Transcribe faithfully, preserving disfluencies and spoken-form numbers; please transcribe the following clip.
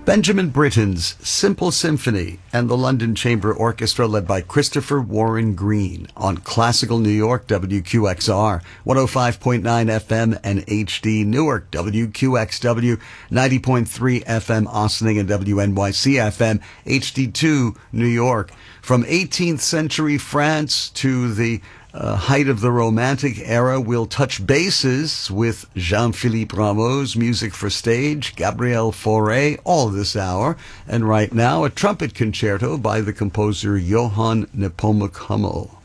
Benjamin Britten's Simple Symphony and the London Chamber Orchestra led by Christopher Warren Green on Classical New York, W Q X R, one oh five point nine F M and H D Newark, W Q X W, ninety point three F M Ossining and W N Y C F M, H D two New York. From eighteenth century France to the Uh, height of the Romantic era, we'll touch bases with Jean-Philippe Rameau's music for stage, Gabriel Fauré, all this hour. And right now, a trumpet concerto by the composer Johann Nepomuk Hummel.